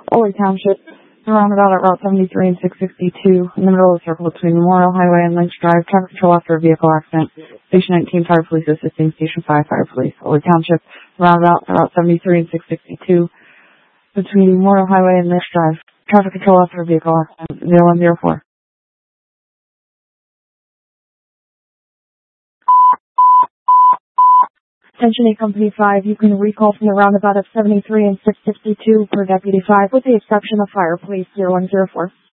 Foley Township, the roundabout at Route 73 and 662, in the middle of the circle between Memorial Highway and Lynch Drive, traffic control after a vehicle accident. Station 19 Fire Police assisting Station 5 Fire Police. Foley Township, the roundabout at Route 73 and 662, between Memorial Highway and Lynch Drive, traffic control after a vehicle accident. 0104. Attention A Company 5, you can recall from the roundabout of 73 and 662 per Deputy 5 with the exception of Fire Police 0104.